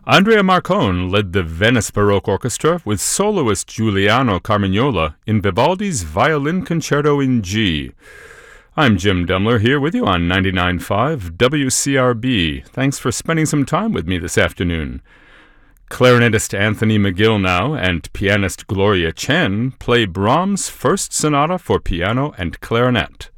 Andrea Marcone led the Venice Baroque Orchestra with soloist Giuliano Carmignola in Vivaldi's Violin Concerto in G. I'm Jim Demler here with you on 99.5 WCRB. Thanks for spending some time with me this afternoon. Clarinetist Anthony McGill now and pianist Gloria Chen play Brahms' First Sonata for piano and clarinet.